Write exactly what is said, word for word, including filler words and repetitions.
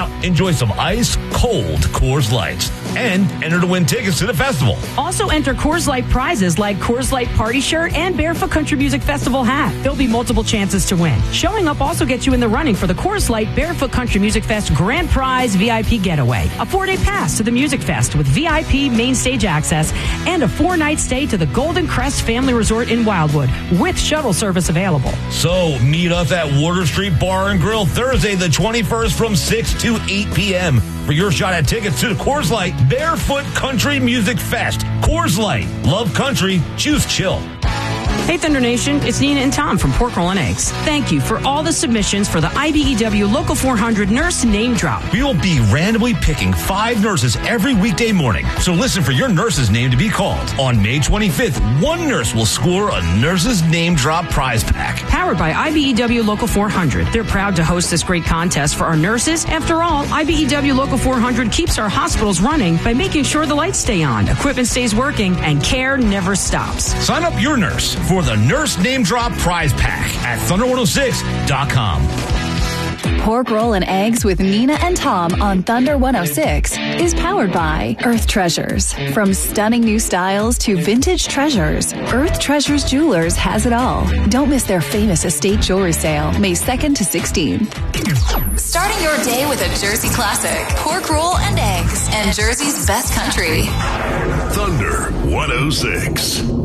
out, enjoy some ice-cold Coors Lights, and enter to win tickets to the festival. Also enter Coors Light prizes like Coors Light Party Shirt and Barefoot Country Music Festival hat. There'll be multiple chances to win. Showing up also gets you in the running for the Coors Light Barefoot Country Music Fest Grand Prize V I P Getaway, a four-day pass to the Music Fest with V I P main stage access, and a four-night stay to the Golden Crest Family Resort in Wildwood with shuttle service available. So meet us at Water Street Bar and Grill Thursday the twenty-first from six to eight p.m. for your shot at tickets to the Coors Light Barefoot Country Music Fest. Coors Light. Love country. Choose chill. Hey, Thunder Nation, it's Nina and Tom from Pork Roll and Eggs. Thank you for all the submissions for the I B E W Local four hundred Nurse Name Drop. We will be randomly picking five nurses every weekday morning. So listen for your nurse's name to be called. On May twenty-fifth, one nurse will score a Nurse's Name Drop prize pack. Powered by I B E W Local four hundred. They're proud to host this great contest for our nurses. After all, I B E W Local four hundred keeps our hospitals running by making sure the lights stay on, equipment stays working, and care never stops. Sign up your nurse for the Nurse Name Drop prize pack at thunder one oh six dot com. Pork Roll and Eggs with Nina and Tom on Thunder one oh six is powered by Earth Treasures. From stunning new styles to vintage treasures, Earth Treasures Jewelers has it all. Don't miss their famous estate jewelry sale, May second to sixteenth. Starting your day with a Jersey classic, Pork Roll and Eggs, and Jersey's best country. Thunder one oh six.